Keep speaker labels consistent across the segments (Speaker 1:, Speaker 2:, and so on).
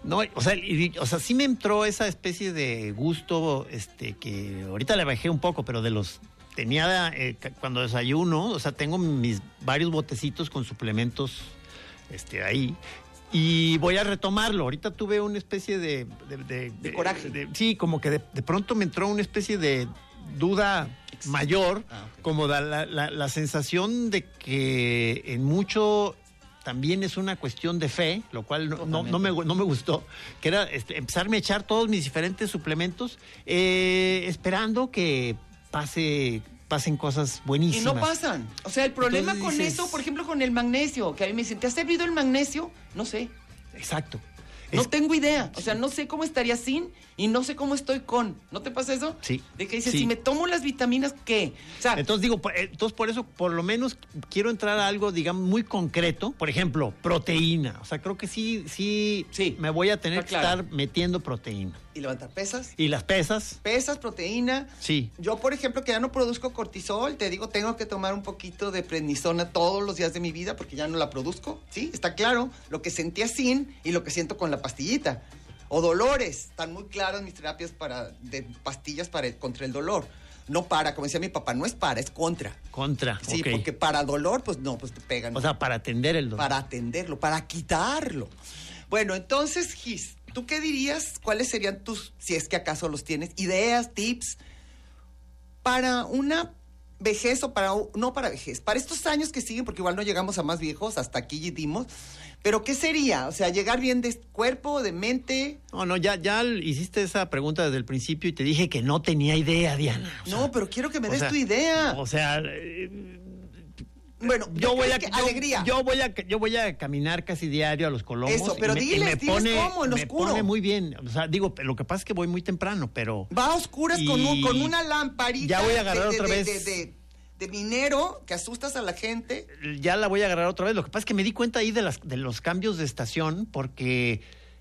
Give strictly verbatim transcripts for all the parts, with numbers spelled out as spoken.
Speaker 1: No, o sea, y, o sea, sí me entró esa especie de gusto, este, que ahorita le bajé un poco, pero de los tenía eh, cuando desayuno, o sea, tengo mis varios botecitos con suplementos, este, ahí. Y voy a retomarlo. Ahorita tuve una especie de... De, de,
Speaker 2: de coraje.
Speaker 1: De, sí, como que de, de pronto me entró una especie de duda mayor, ah, okay. como da la, la, la sensación de que en mucho también es una cuestión de fe, lo cual no, no, no, me, no me gustó, que era este, empezarme a echar todos mis diferentes suplementos, eh, esperando que pase... pasen cosas buenísimas.
Speaker 2: Y no pasan. O sea, el problema Entonces con dices... eso, por ejemplo, con el magnesio, que a mí me dicen, ¿te ha servido el magnesio? No sé.
Speaker 1: Exacto.
Speaker 2: No
Speaker 1: es...
Speaker 2: tengo idea. O sea, no sé cómo estaría sin y no sé cómo estoy con. ¿No te pasa eso?
Speaker 1: Sí.
Speaker 2: De que dices,
Speaker 1: sí.
Speaker 2: si me tomo las vitaminas, ¿qué? O sea,
Speaker 1: entonces digo, entonces por eso, por lo menos quiero entrar a algo, digamos, muy concreto. Por ejemplo, proteína. O sea, creo que sí, sí,
Speaker 2: sí.
Speaker 1: me voy a tener
Speaker 2: Está
Speaker 1: que
Speaker 2: claro.
Speaker 1: estar metiendo proteína.
Speaker 2: ¿Y levantar pesas?
Speaker 1: ¿Y las pesas?
Speaker 2: Pesas, proteína.
Speaker 1: Sí.
Speaker 2: Yo, por ejemplo, que ya no produzco cortisol, te digo, tengo que tomar un poquito de prednisona todos los días de mi vida porque ya no la produzco, ¿sí? Está claro lo que sentía sin y lo que siento con la pastillita. O dolores, están muy claras mis terapias para, de pastillas para contra el dolor. No para, como decía mi papá, no es para, es contra.
Speaker 1: Contra,
Speaker 2: Sí,
Speaker 1: okay.
Speaker 2: porque para dolor, pues no, pues te pegan.
Speaker 1: O sea, para atender el dolor.
Speaker 2: Para atenderlo, para quitarlo. Bueno, entonces, Gis, ¿tú qué dirías? ¿Cuáles serían tus, si es que acaso los tienes, ideas, tips para una vejez o para, no para vejez, para estos años que siguen, porque igual no llegamos a más viejos, hasta aquí dimos, pero ¿qué sería? O sea, llegar bien de cuerpo, de mente.
Speaker 1: No, no, ya, ya hiciste esa pregunta desde el principio y te dije que no tenía idea, Diana. O
Speaker 2: no,
Speaker 1: sea,
Speaker 2: pero quiero que me des
Speaker 1: sea,
Speaker 2: tu idea.
Speaker 1: O sea... Eh,
Speaker 2: Bueno,
Speaker 1: yo voy a
Speaker 2: que
Speaker 1: yo,
Speaker 2: alegría.
Speaker 1: Yo voy a yo voy a caminar casi diario a los Colomos.
Speaker 2: Eso, pero
Speaker 1: y me,
Speaker 2: diles,
Speaker 1: y me
Speaker 2: diles
Speaker 1: pone,
Speaker 2: cómo, en
Speaker 1: me
Speaker 2: oscuro.
Speaker 1: pone muy bien. O sea, digo, lo que pasa es que voy muy temprano, pero
Speaker 2: va a oscuras con, un, con una lamparita.
Speaker 1: Ya voy a agarrar
Speaker 2: de,
Speaker 1: otra
Speaker 2: de,
Speaker 1: vez.
Speaker 2: De, de, de, de minero que asustas a la gente.
Speaker 1: Ya la voy a agarrar otra vez. Lo que pasa es que me di cuenta ahí de las de los cambios de estación porque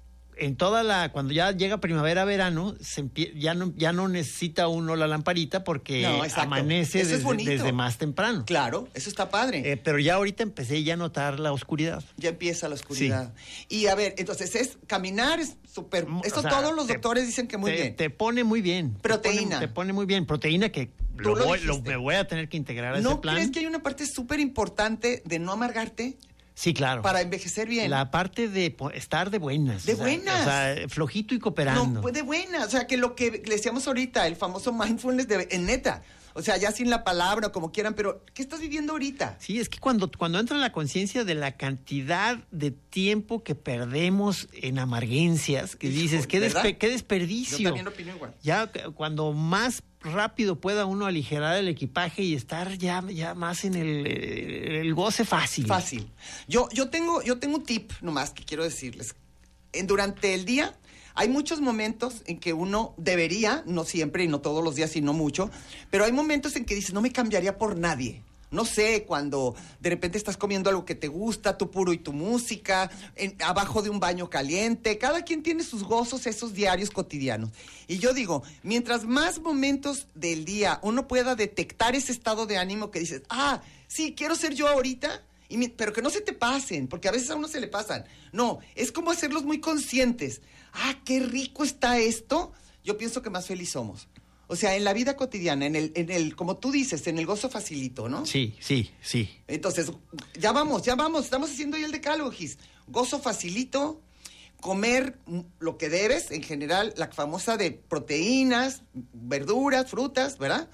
Speaker 1: en toda la cuando ya llega primavera, verano, se empie, ya no ya no necesita uno la lamparita porque no, amanece
Speaker 2: eso
Speaker 1: desde,
Speaker 2: es
Speaker 1: desde más temprano.
Speaker 2: Claro, eso está padre.
Speaker 1: Eh, pero ya ahorita empecé ya a notar la oscuridad.
Speaker 2: Ya empieza la oscuridad. Sí. Y a ver, entonces es caminar es súper. Eso o sea, todos los
Speaker 1: te,
Speaker 2: doctores dicen que muy
Speaker 1: te,
Speaker 2: bien.
Speaker 1: Te pone muy bien.
Speaker 2: Proteína.
Speaker 1: Te pone, te pone muy bien. Proteína que lo
Speaker 2: lo
Speaker 1: voy, lo, me voy a tener que integrar a
Speaker 2: ¿No
Speaker 1: ese plan.
Speaker 2: ¿No crees que hay una parte súper importante de no amargarte?
Speaker 1: Sí, claro.
Speaker 2: Para envejecer bien.
Speaker 1: La parte de estar de buenas.
Speaker 2: De
Speaker 1: o sea,
Speaker 2: buenas.
Speaker 1: O sea, flojito y cooperando.
Speaker 2: No, pues de buenas. O sea, que lo que le decíamos ahorita, el famoso mindfulness de, en neta. O sea, ya sin la palabra, como quieran, pero ¿qué estás viviendo ahorita?
Speaker 1: Sí, es que cuando, cuando entra en la conciencia de la cantidad de tiempo que perdemos en amarguencias, que Hijo, dices, qué, despe qué desperdicio.
Speaker 2: Yo también opino igual.
Speaker 1: Ya cuando más rápido pueda uno aligerar el equipaje y estar ya, ya más en el, el goce fácil.
Speaker 2: Fácil. Yo, yo, tengo, yo tengo un tip nomás que quiero decirles. En, durante el día hay muchos momentos en que uno debería, no siempre y no todos los días y no mucho, pero hay momentos en que dices, no me cambiaría por nadie. No sé, cuando de repente estás comiendo algo que te gusta, tu puro y tu música, en, abajo de un baño caliente. Cada quien tiene sus gozos, esos diarios cotidianos. Y yo digo, mientras más momentos del día uno pueda detectar ese estado de ánimo que dices, ah, sí, quiero ser yo ahorita, y mi, pero que no se te pasen, porque a veces a uno se le pasan. No, es como hacerlos muy conscientes. Ah, qué rico está esto. Yo pienso que más feliz somos. O sea, en la vida cotidiana, en el, en el, como tú dices, en el gozo facilito, ¿no?
Speaker 1: Sí, sí, sí.
Speaker 2: Entonces, ya vamos, ya vamos, estamos haciendo ya el decálogo, Gis. Gozo facilito, comer lo que debes, en general, la famosa de proteínas, verduras, frutas, ¿verdad?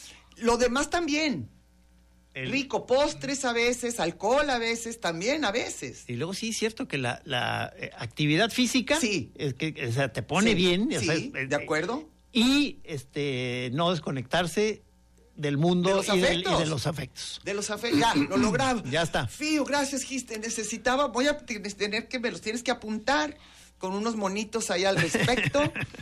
Speaker 2: Lo demás también. El... rico, postres a veces, alcohol a veces, también a veces.
Speaker 1: Y luego sí es cierto que la, la eh, actividad física
Speaker 2: sí.
Speaker 1: es que, o sea, te pone
Speaker 2: sí,
Speaker 1: bien.
Speaker 2: Sí,
Speaker 1: o sea, eh,
Speaker 2: de acuerdo.
Speaker 1: Y este no desconectarse del mundo
Speaker 2: de los
Speaker 1: y, del,
Speaker 2: afectos.
Speaker 1: y de los afectos.
Speaker 2: De los afectos. Ya, lo lograba.
Speaker 1: Ya está.
Speaker 2: Fío, gracias, Gis. Te necesitaba, voy a tener que, me los tienes que apuntar con unos monitos ahí al respecto.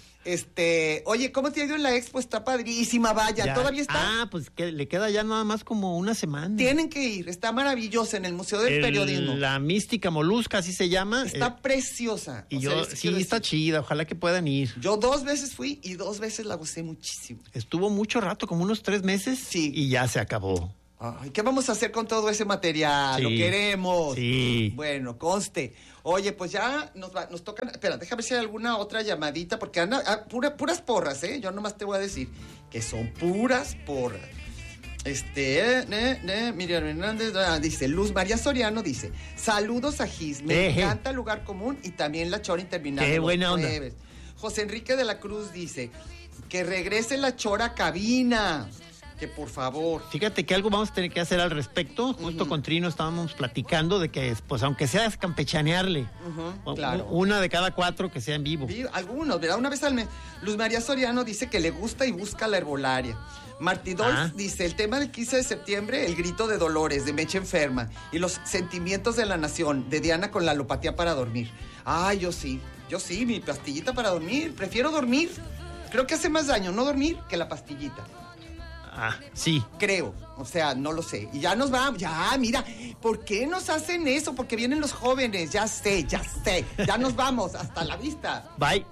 Speaker 2: Este, oye, ¿cómo te ha ido en la expo? Está padrísima, vaya,
Speaker 1: ya.
Speaker 2: ¿todavía está?
Speaker 1: Ah, pues que le queda ya nada más como una semana.
Speaker 2: Tienen que ir, está maravillosa en el Museo del
Speaker 1: el,
Speaker 2: Periodismo.
Speaker 1: La Mística Molusca, así se llama.
Speaker 2: Está
Speaker 1: eh,
Speaker 2: preciosa.
Speaker 1: Y o yo, sea, sí, está decir. chida, ojalá que puedan ir.
Speaker 2: Yo dos veces fui y dos veces la gocé muchísimo.
Speaker 1: Estuvo mucho rato, como unos tres meses.
Speaker 2: Sí.
Speaker 1: Y ya se acabó.
Speaker 2: Ay, ¿qué vamos a hacer con todo ese material?
Speaker 1: Sí,
Speaker 2: Lo queremos.
Speaker 1: Sí.
Speaker 2: Bueno, conste. Oye, pues ya nos, va, nos tocan... Espera, déjame ver si hay alguna otra llamadita, porque anda, ah, pura, puras porras, ¿eh? Yo nomás te voy a decir que son puras porras. Este, eh, eh, eh, Miriam Hernández, ah, dice, Luz María Soriano dice, saludos a Gis, me
Speaker 1: Eje.
Speaker 2: encanta el lugar común y también la Chora Interminable.
Speaker 1: Qué
Speaker 2: los
Speaker 1: buena onda.
Speaker 2: jueves. José Enrique de la Cruz dice, que regrese la Chora a cabina. Que por favor.
Speaker 1: Fíjate que algo vamos a tener que hacer al respecto. Justo uh-huh. con Trino estábamos platicando de que, pues, aunque sea campechanearle,
Speaker 2: uh-huh, claro.
Speaker 1: una de cada cuatro que sea en vivo.
Speaker 2: Algunos, ¿verdad? Una vez al mes. Luz María Soriano dice que le gusta y busca la herbolaria. Martidolf ah. dice, el tema del quince de septiembre, el grito de Dolores, de Mecha Enferma, y los sentimientos de la nación, de Diana con la alopatía para dormir. Ay, yo sí, yo sí, mi pastillita para dormir. Prefiero dormir. Creo que hace más daño no dormir que la pastillita.
Speaker 1: Ah, sí.
Speaker 2: Creo, o sea, no lo sé. Y ya nos vamos, ya, mira, ¿por qué nos hacen eso? Porque vienen los jóvenes, ya sé, ya sé. Ya nos vamos, hasta la vista.
Speaker 1: Bye.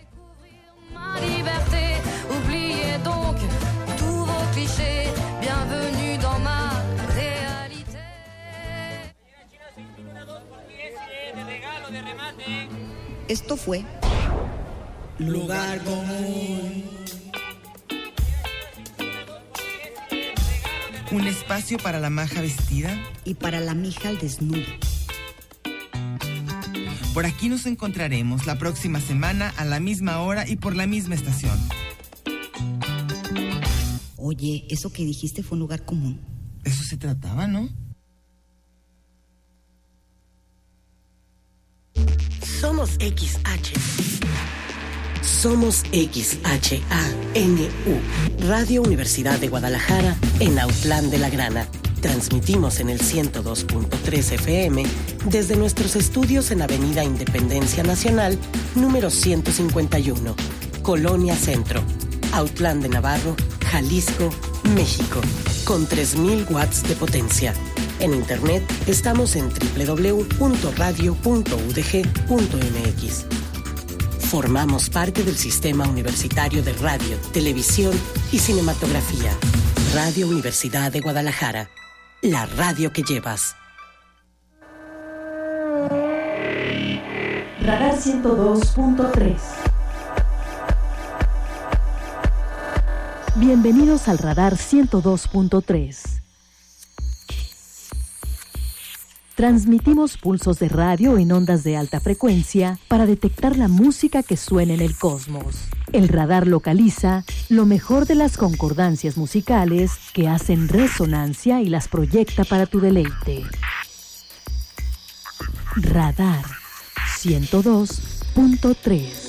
Speaker 3: Esto fue Lugar Común.
Speaker 4: Un espacio para la maja vestida
Speaker 3: y para la mija al desnudo.
Speaker 4: Por aquí nos encontraremos la próxima semana a la misma hora y por la misma estación.
Speaker 3: Oye, eso que dijiste fue un lugar común.
Speaker 4: Eso se trataba, ¿no?
Speaker 5: Somos X H. Somos X H A N U, Radio Universidad de Guadalajara, en Autlán de la Grana. Transmitimos en el ciento dos punto tres F M desde nuestros estudios en Avenida Independencia Nacional, número ciento cincuenta y uno, Colonia Centro, Autlán de Navarro, Jalisco, México, con tres mil watts de potencia. En internet estamos en doble u doble u doble u punto radio punto u d g punto m x. Formamos parte del Sistema Universitario de Radio, Televisión y Cinematografía. Radio Universidad de Guadalajara. La radio que llevas.
Speaker 6: Radar ciento dos punto tres. Bienvenidos al Radar ciento dos punto tres. Transmitimos pulsos de radio en ondas de alta frecuencia para detectar la música que suena en el cosmos. El radar localiza lo mejor de las concordancias musicales que hacen resonancia y las proyecta para tu deleite. Radar ciento dos punto tres.